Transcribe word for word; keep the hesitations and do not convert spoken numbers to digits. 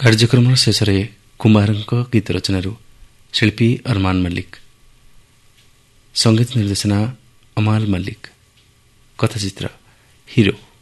କାର୍ଯ୍ୟକ୍ରମର ଶେଷରେ କୁମାରଙ୍କ ଗୀତ ରଚନାରୁ ଶିଳ୍ପୀ ଅରମାନ ମଲ୍ଲିକ, ସଙ୍ଗୀତ ନିର୍ଦ୍ଦେଶନା ଅମାଲ ମଲ୍ଲିକ, କଥାଚିତ୍ର ହିରୋ।